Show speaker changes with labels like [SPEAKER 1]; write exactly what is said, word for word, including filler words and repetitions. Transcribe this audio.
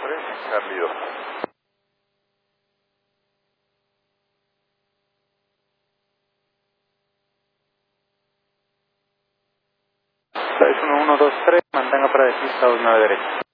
[SPEAKER 1] nueve, Charlie dos.
[SPEAKER 2] seis uno uno dos tres, mantenga para pista dos nueve derecha.